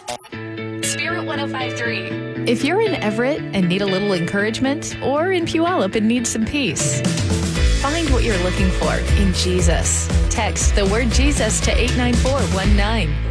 Spirit 105.3. If you're in Everett and need a little encouragement, or in Puyallup and need some peace, find what you're looking for in Jesus. Text the word Jesus to 89419.